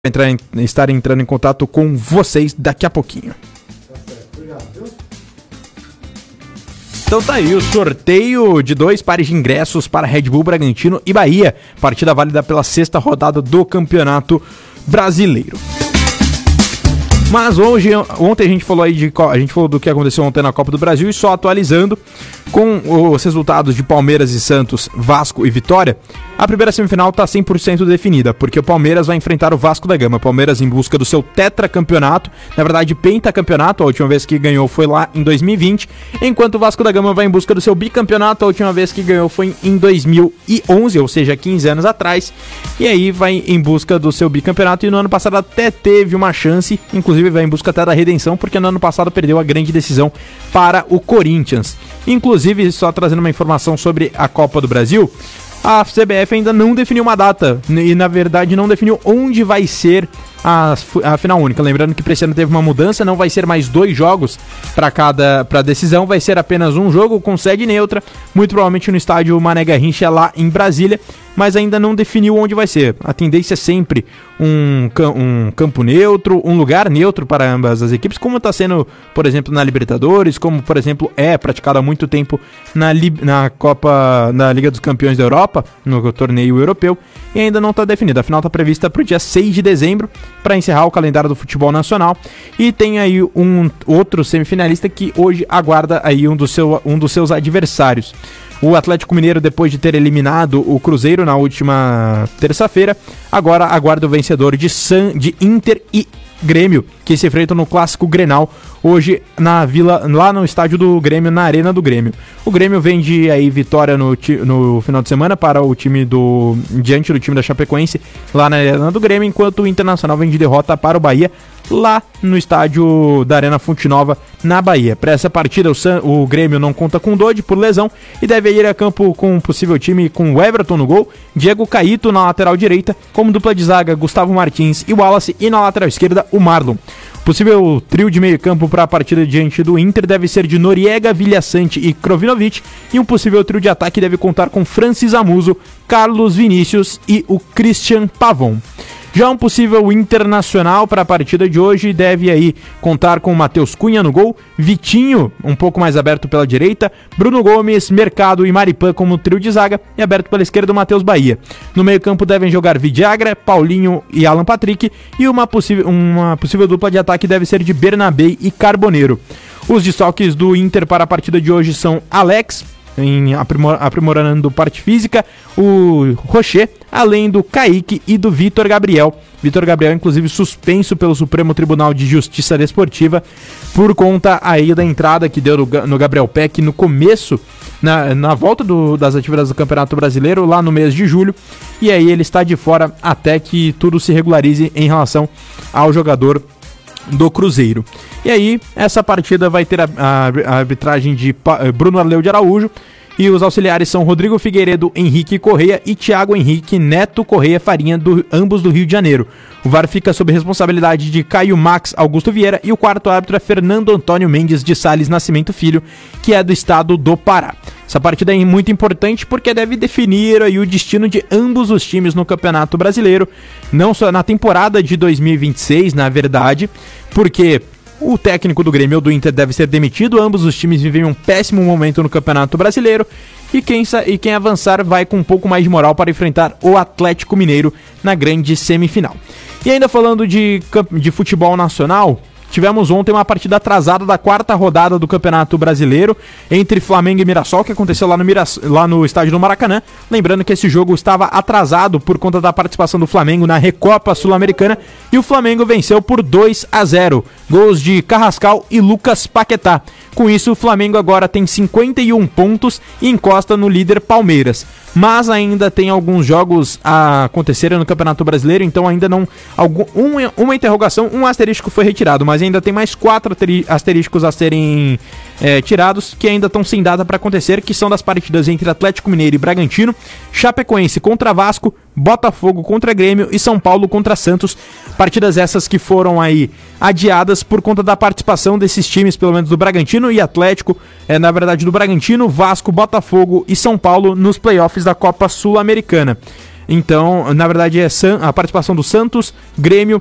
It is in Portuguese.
estar entrando em contato com vocês daqui a pouquinho. Então tá aí o sorteio de 2 pares de ingressos para Red Bull Bragantino e Bahia, partida válida pela 6ª rodada do Campeonato Brasileiro. Mas ontem a gente falou do que aconteceu ontem na Copa do Brasil e só atualizando com os resultados de Palmeiras e Santos, Vasco e Vitória, a primeira semifinal está 100% definida, porque o Palmeiras vai enfrentar o Vasco da Gama. Palmeiras em busca do seu tetracampeonato, na verdade pentacampeonato, a última vez que ganhou foi lá em 2020, enquanto o Vasco da Gama vai em busca do seu bicampeonato, a última vez que ganhou foi em 2011, ou seja, 15 anos atrás, e aí vai em busca do seu bicampeonato, e no ano passado até teve uma chance, inclusive vai em busca até da redenção, porque no ano passado perdeu a grande decisão para o Corinthians. Inclusive, só trazendo uma informação sobre a Copa do Brasil, a CBF ainda não definiu uma data e, na verdade, não definiu onde vai ser a final única. Lembrando que para esse ano teve uma mudança, não vai ser mais 2 jogos para decisão, vai ser apenas um jogo com sede neutra, muito provavelmente no estádio Mané Garrincha lá em Brasília, mas ainda não definiu onde vai ser. A tendência é sempre um campo neutro, um lugar neutro para ambas as equipes, como está sendo, por exemplo, na Libertadores, como, por exemplo, é praticado há muito tempo na Liga dos Campeões da Europa, no torneio europeu, e ainda não está definida. A final está prevista para o dia 6 de dezembro, para encerrar o calendário do futebol nacional, e tem aí um outro semifinalista que hoje aguarda aí um dos seus adversários. O Atlético Mineiro, depois de ter eliminado o Cruzeiro na última terça-feira, agora aguarda o vencedor de Inter e Grêmio, que se enfrentam no Clássico Grenal, hoje lá no estádio do Grêmio, na Arena do Grêmio. O Grêmio vem de aí vitória no final de semana para o time diante do time da Chapecoense, lá na Arena do Grêmio, enquanto o Internacional vem de derrota para o Bahia, lá no estádio da Arena Fonte Nova, na Bahia. Para essa partida, o Grêmio não conta com Dodi por lesão e deve ir a campo com um possível time com o Everton no gol, Diego Caíto na lateral direita, como dupla de zaga Gustavo Martins e Wallace, e na lateral esquerda o Marlon. Possível trio de meio campo para a partida diante do Inter deve ser de Noriega, Vilhaçante e Krovinovic, e um possível trio de ataque deve contar com Francis Amuso, Carlos Vinícius e o Christian Pavon. Já um possível Internacional para a partida de hoje deve aí contar com Matheus Cunha no gol, Vitinho um pouco mais aberto pela direita, Bruno Gomes, Mercado e Maripan como trio de zaga, e aberto pela esquerda o Matheus Bahia. No meio campo devem jogar Vidagra, Paulinho e Alan Patrick, e uma possível dupla de ataque deve ser de Bernabé e Carboneiro. Os desfalques do Inter para a partida de hoje são Alex, aprimorando parte física, o Rocher, além do Kaique e do Vitor Gabriel. Vitor Gabriel, inclusive, suspenso pelo Supremo Tribunal de Justiça Desportiva por conta aí da entrada que deu no Gabriel Peck no começo, na volta das atividades do Campeonato Brasileiro, lá no mês de julho, e aí ele está de fora até que tudo se regularize em relação ao jogador do Cruzeiro. E aí, essa partida vai ter a arbitragem de Bruno Arleu de Araújo, e os auxiliares são Rodrigo Figueiredo, Henrique Correia e Thiago Henrique Neto Correia Farinha, ambos do Rio de Janeiro. O VAR fica sob responsabilidade de Caio Max Augusto Vieira, e o quarto árbitro é Fernando Antônio Mendes de Sales Nascimento Filho, que é do estado do Pará. Essa partida é muito importante porque deve definir aí o destino de ambos os times no Campeonato Brasileiro, não só na temporada de 2026, na verdade, porque o técnico do Grêmio ou do Inter deve ser demitido, ambos os times vivem um péssimo momento no Campeonato Brasileiro, e quem avançar vai com um pouco mais de moral para enfrentar o Atlético Mineiro na grande semifinal. E ainda falando de futebol nacional, tivemos ontem uma partida atrasada da 4ª rodada do Campeonato Brasileiro entre Flamengo e Mirassol, que aconteceu lá no estádio do Maracanã. Lembrando que esse jogo estava atrasado por conta da participação do Flamengo na Recopa Sul-Americana, e o Flamengo venceu por 2-0, gols de Carrascal e Lucas Paquetá. Com isso, o Flamengo agora tem 51 pontos e encosta no líder Palmeiras. Mas ainda tem alguns jogos a acontecerem no Campeonato Brasileiro, então ainda não... Uma interrogação, um asterisco foi retirado, mas ainda tem mais 4 asteriscos a serem tirados, que ainda estão sem data para acontecer, que são das partidas entre Atlético Mineiro e Bragantino, Chapecoense contra Vasco, Botafogo contra Grêmio e São Paulo contra Santos. Partidas essas que foram aí adiadas por conta da participação desses times, pelo menos do Bragantino e Atlético, na verdade do Bragantino, Vasco, Botafogo e São Paulo nos playoffs da Copa Sul-Americana. Então, na verdade, é a participação do Santos, Grêmio,